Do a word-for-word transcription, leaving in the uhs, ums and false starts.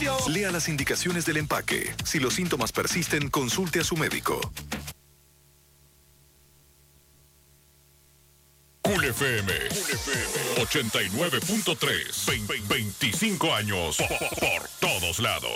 precio. Lea las indicaciones del empaque. Si los síntomas persisten, consulte a su médico. Cool F M, ochenta y nueve punto tres, veinticinco años por, por todos lados.